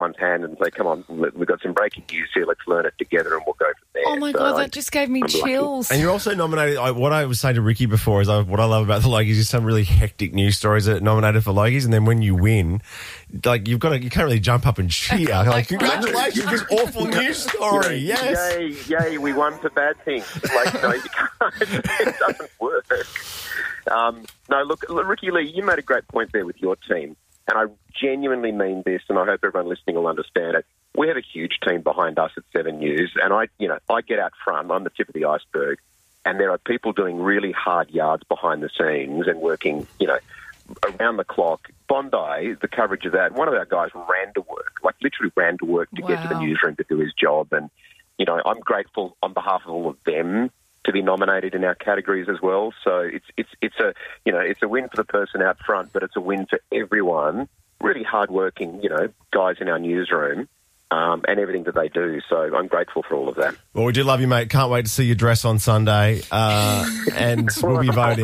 one's hand and say, come on, we've got some breaking news here, let's learn it together and we'll go from there. Oh, my God, that just gave me chills. And you're also nominated, what I was saying to Ricky before is what I love about the Logies is some really hectic news stories that are nominated for Logies, and then when you win, like you can't really jump up and cheer. Like, congratulations, this awful news story, yes. Yay, we won for bad things. Like, no, you can't. It doesn't work. No, look, Ricky Lee, you made a great point there with your team, and I genuinely mean this, and I hope everyone listening will understand it. We have a huge team behind us at 7 News, and I get out front. I'm the tip of the iceberg, and there are people doing really hard yards behind the scenes and working, around the clock. Bondi, the coverage of that, one of our guys ran to work, like literally ran to work to get to the newsroom to do his job, and I'm grateful on behalf of all of them to be nominated in our categories as well. So it's a win for the person out front, but it's a win for everyone. Really hardworking, guys in our newsroom, and everything that they do. So I'm grateful for all of that. Well, we do love you, mate. Can't wait to see your dress on Sunday. And we'll be voting.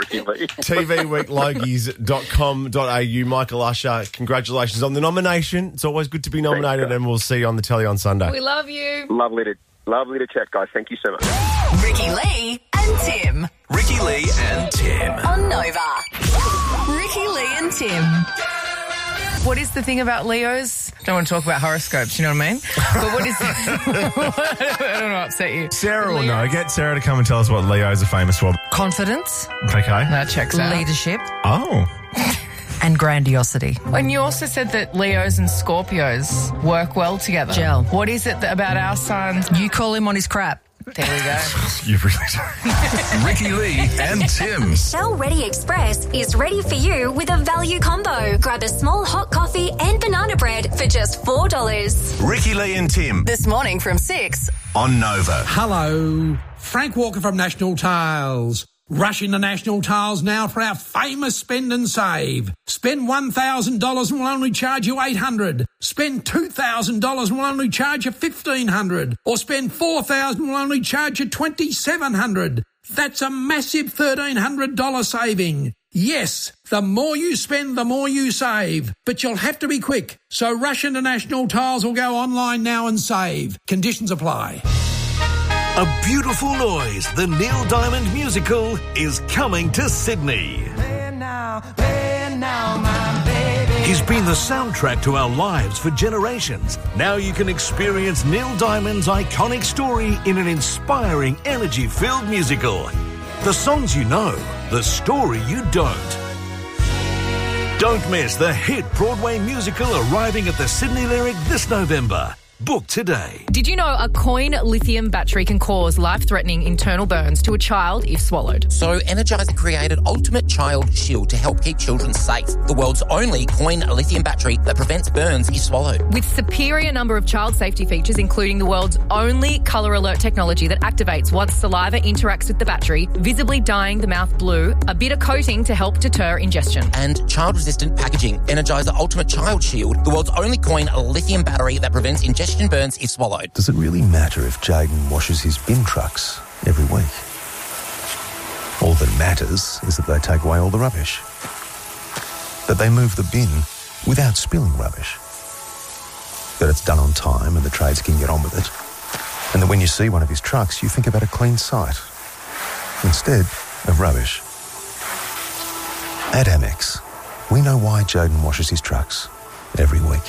TVWeekLogies.com.au. Michael Usher, congratulations on the nomination. It's always good to be nominated. Thanks, and we'll see you on the telly on Sunday. We love you. Lovely to chat, guys. Thank you so much. Ricky Lee and Tim. Ricky Lee and Tim. On Nova. Ricky Lee and Tim. What is the thing about Leos? Don't want to talk about horoscopes, you know what I mean? But what is I don't want to upset you. Sarah will know. Get Sarah to come and tell us what Leos are famous for. Confidence. Okay. That checks out. Leadership. Oh. And grandiosity. And you also said that Leos and Scorpios work well together. Gel. What is it about our signs? You call him on his crap. There we go. You really do. Ricky Lee and Tim. Shell Ready Express is ready for you with a value combo. Grab a small hot coffee and banana bread for just $4. Ricky Lee and Tim. This morning from 6 on Nova. Hello. Frank Walker from National Tiles. Rush into National Tiles now for our famous spend and save. Spend $1,000 and we'll only charge you $800. Spend $2,000 and we'll only charge you $1,500. Or spend $4,000 and we'll only charge you $2,700. That's a massive $1,300 saving. Yes, the more you spend, the more you save. But you'll have to be quick. So rush into National Tiles or go online now and save. Conditions apply. A Beautiful Noise, the Neil Diamond musical, is coming to Sydney. Play now, my baby. He's been the soundtrack to our lives for generations. Now you can experience Neil Diamond's iconic story in an inspiring, energy-filled musical. The songs you know, the story you don't. Don't miss the hit Broadway musical arriving at the Sydney Lyric this November. Book today. Did you know a coin lithium battery can cause life-threatening internal burns to a child if swallowed? So Energizer created Ultimate Child Shield to help keep children safe. The world's only coin lithium battery that prevents burns if swallowed. With superior number of child safety features, including the world's only colour alert technology that activates once saliva interacts with the battery, visibly dyeing the mouth blue, a bitter coating to help deter ingestion. And child-resistant packaging. Energizer Ultimate Child Shield, the world's only coin lithium battery that prevents ingestion burns if swallowed. Does it really matter if Jaden washes his bin trucks every week? All that matters is that they take away all the rubbish. That they move the bin without spilling rubbish. That it's done on time and the trades can get on with it. And that when you see one of his trucks, you think about a clean site instead of rubbish. At Amex, we know why Jaden washes his trucks every week.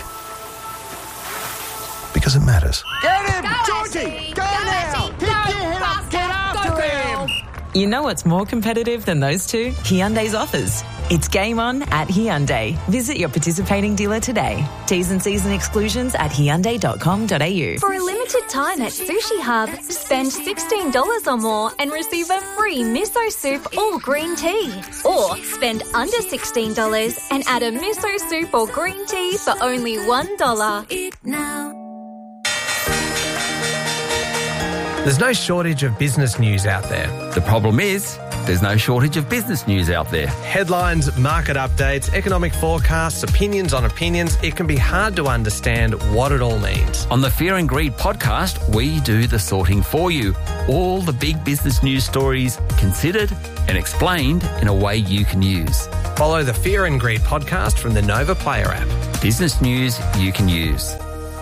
Because it matters. Get him! Georgie! Go now! Pick your head up! Get after him! You know what's more competitive than those two? Hyundai's offers. It's game on at Hyundai. Visit your participating dealer today. T's and C's and exclusions at Hyundai.com.au. For a limited time at Sushi Hub, spend $16 or more and receive a free miso soup or green tea. Or spend under $16 and add a miso soup or green tea for only $1. Eat now. There's no shortage of business news out there. The problem is, there's no shortage of business news out there. Headlines, market updates, economic forecasts, opinions on opinions. It can be hard to understand what it all means. On the Fear and Greed podcast, we do the sorting for you. All the big business news stories considered and explained in a way you can use. Follow the Fear and Greed podcast from the Nova Player app. Business news you can use.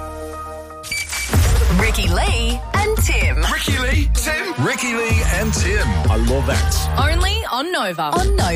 Ricky Lee and Tim. Ricky Lee, Tim. Ricky Lee and Tim. I love that. Only on Nova. On Nova.